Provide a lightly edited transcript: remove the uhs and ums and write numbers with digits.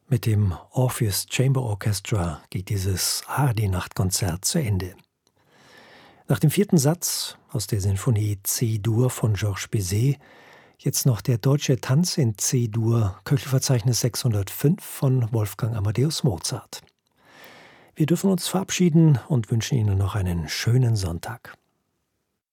Mit dem Orpheus Chamber Orchestra geht dieses ARD-Nachtkonzert zu Ende. Nach dem vierten Satz aus der Sinfonie C-Dur von Georges Bizet jetzt noch der Deutsche Tanz in C-Dur, Köchelverzeichnis 605 von Wolfgang Amadeus Mozart. Wir dürfen uns verabschieden und wünschen Ihnen noch einen schönen Sonntag.